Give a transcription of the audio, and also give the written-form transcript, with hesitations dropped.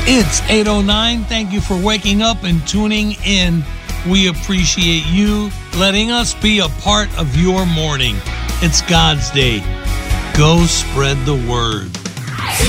It's 8:09. Thank you for waking up and tuning in. We appreciate you letting us be a part of your morning. It's God's day. Go spread the word.